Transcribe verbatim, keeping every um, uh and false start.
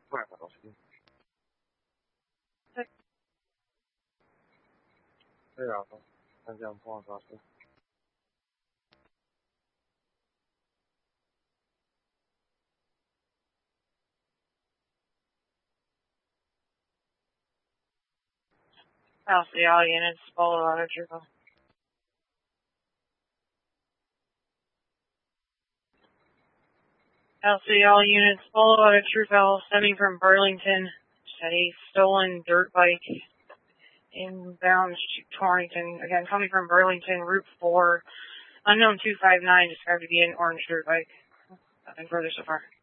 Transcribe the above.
对啊，看这样碰到他。 I'll see all units follow out of Trooper. I'll see all units follow out of Trooper, stemming from Burlington. Had a stolen dirt bike inbound to Torrington. Again, coming from Burlington, Route four. Unknown two five nine, described to be an orange dirt bike. Nothing further so far.